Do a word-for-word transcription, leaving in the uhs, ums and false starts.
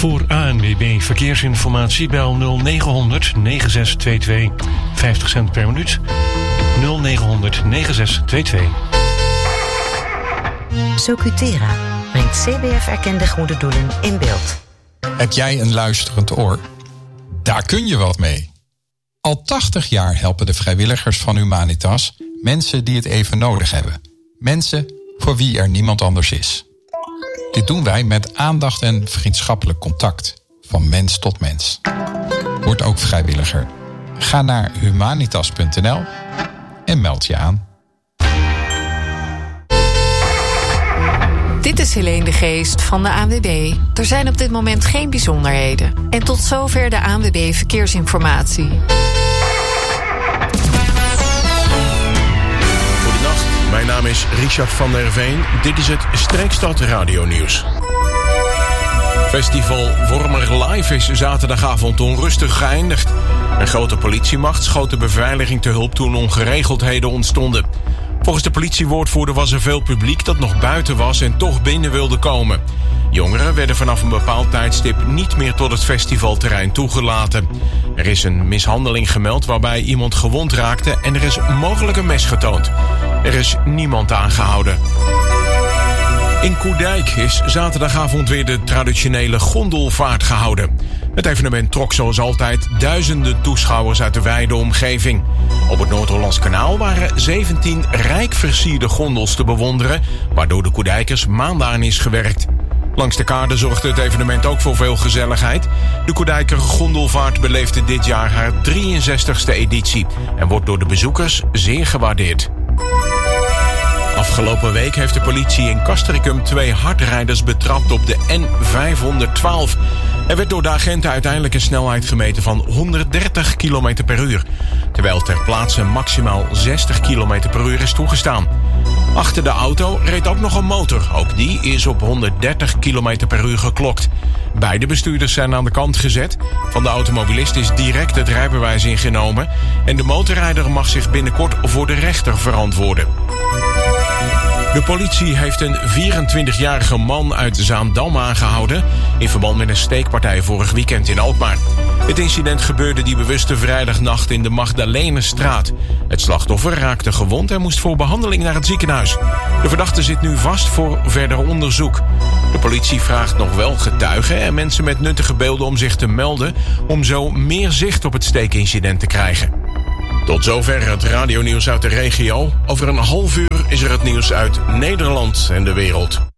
Voor A N W B Verkeersinformatie bel nul negen negen zes twee twee vijftig cent per minuut. nul negen negen zes twee twee. Socutera brengt C B F-erkende goede doelen in beeld. Heb jij een luisterend oor? Daar kun je wat mee. Al tachtig jaar helpen de vrijwilligers van Humanitas mensen die het even nodig hebben. Mensen voor wie er niemand anders is. Dit doen wij met aandacht en vriendschappelijk contact. Van mens tot mens. Word ook vrijwilliger. Ga naar humanitas punt n l en meld je aan. Dit is Helene de Geest van de A N W B. Er zijn op dit moment geen bijzonderheden. En tot zover de A N W B Verkeersinformatie. Goedenacht, mijn naam is Richard van der Veen. Dit is het Streekstad Radio Nieuws. Festival Wormer Live is zaterdagavond onrustig geëindigd. Een grote politiemacht schoot de beveiliging te hulp toen ongeregeldheden ontstonden. Volgens de politiewoordvoerder was er veel publiek dat nog buiten was en toch binnen wilde komen. Jongeren werden vanaf een bepaald tijdstip niet meer tot het festivalterrein toegelaten. Er is een mishandeling gemeld waarbij iemand gewond raakte en er is mogelijk een mes getoond. Er is niemand aangehouden. In Koerdijk is zaterdagavond weer de traditionele gondelvaart gehouden. Het evenement trok zoals altijd duizenden toeschouwers uit de wijde omgeving. Op het Noord-Hollands Kanaal waren zeventien rijk versierde gondels te bewonderen, waardoor de Koerdijkers maanden aan is gewerkt. Langs de kade zorgde het evenement ook voor veel gezelligheid. De Koerdijker gondelvaart beleefde dit jaar haar drieënzestigste editie en wordt door de bezoekers zeer gewaardeerd. Afgelopen week heeft de politie in Castricum twee hardrijders betrapt op de N vijfhonderdtwaalf. Er werd door de agenten uiteindelijk een snelheid gemeten van honderddertig kilometer per uur. Terwijl ter plaatse maximaal zestig kilometer per uur is toegestaan. Achter de auto reed ook nog een motor. Ook die is op honderddertig kilometer per uur geklokt. Beide bestuurders zijn aan de kant gezet. Van de automobilist is direct het rijbewijs ingenomen. En de motorrijder mag zich binnenkort voor de rechter verantwoorden. De politie heeft een vierentwintigjarige man uit Zaandam aangehouden in verband met een steekpartij vorig weekend in Alkmaar. Het incident gebeurde die bewuste vrijdagnacht in de Magdalenestraat. Het slachtoffer raakte gewond en moest voor behandeling naar het ziekenhuis. De verdachte zit nu vast voor verder onderzoek. De politie vraagt nog wel getuigen en mensen met nuttige beelden om zich te melden om zo meer zicht op het steekincident te krijgen. Tot zover het radionieuws uit de regio. Over een half uur is er het nieuws uit Nederland en de wereld.